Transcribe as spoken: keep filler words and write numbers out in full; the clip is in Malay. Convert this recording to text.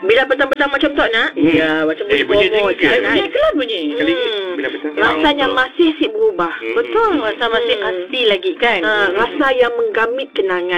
Bila petang-petang macam tu nak? Hmm. Ya, macam Eh, bunyi bunyi-bunyi. dia Bunyi ke? kelas bunyi. Sekali Hmm. bila petang. Rasanya masih si berubah. Hmm. Betul, rasa masih Hmm. asli lagi kan? Ha, rasa yang menggamit kenangan.